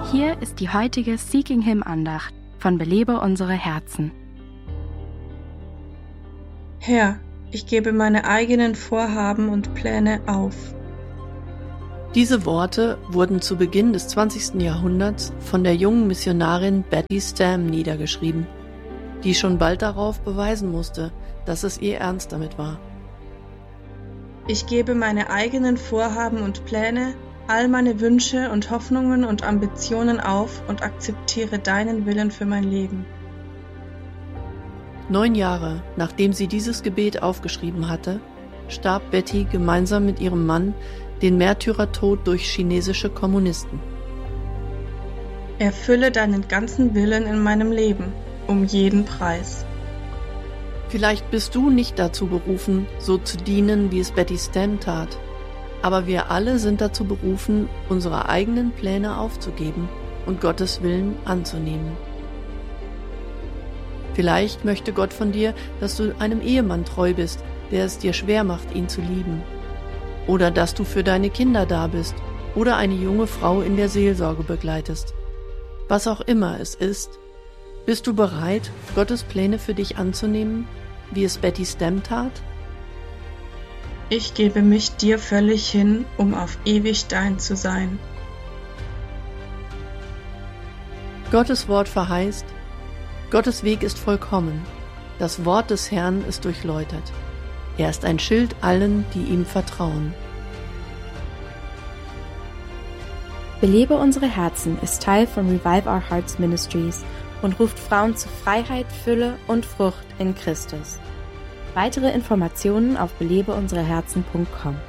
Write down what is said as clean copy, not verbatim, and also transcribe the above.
Hier ist die heutige Seeking Him Andacht von Belebe unsere Herzen. Herr, ich gebe meine eigenen Vorhaben und Pläne auf. Diese Worte wurden zu Beginn des 20. Jahrhunderts von der jungen Missionarin Betty Stam niedergeschrieben, die schon bald darauf beweisen musste, dass es ihr ernst damit war. Ich gebe meine eigenen Vorhaben und Pläne, all meine Wünsche und Hoffnungen und Ambitionen auf und akzeptiere deinen Willen für mein Leben. 9 Jahre, nachdem sie dieses Gebet aufgeschrieben hatte, starb Betty gemeinsam mit ihrem Mann den Märtyrertod durch chinesische Kommunisten. Erfülle deinen ganzen Willen in meinem Leben, um jeden Preis. Vielleicht bist du nicht dazu berufen, so zu dienen, wie es Betty Stam tat. Aber wir alle sind dazu berufen, unsere eigenen Pläne aufzugeben und Gottes Willen anzunehmen. Vielleicht möchte Gott von dir, dass du einem Ehemann treu bist, der es dir schwer macht, ihn zu lieben. Oder dass du für deine Kinder da bist oder eine junge Frau in der Seelsorge begleitest. Was auch immer es ist, bist du bereit, Gottes Pläne für dich anzunehmen, wie es Betty Stam tat? Ich gebe mich dir völlig hin, um auf ewig dein zu sein. Gottes Wort verheißt: Gottes Weg ist vollkommen, das Wort des Herrn ist durchläutert. Er ist ein Schild allen, die ihm vertrauen. Belebe unsere Herzen ist Teil von Revive Our Hearts Ministries und ruft Frauen zu Freiheit, Fülle und Frucht in Christus. Weitere Informationen auf belebeunsereherzen.com.